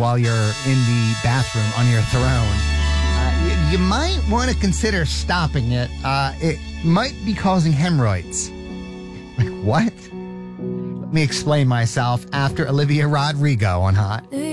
while you're in the bathroom on your throne, you might want to consider stopping it. It might be causing hemorrhoids. Like, what? Let me explain myself after Olivia Rodrigo on Hot.